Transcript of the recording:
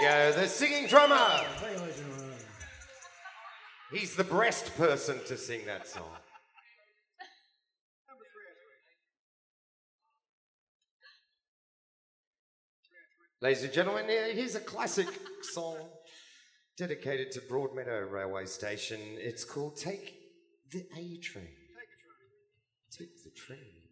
go, the singing drummer. He's the breast person to sing that song. Ladies and gentlemen, here's a classic song dedicated to Broadmeadow Railway Station. It's called Take the A Train. Take the Train.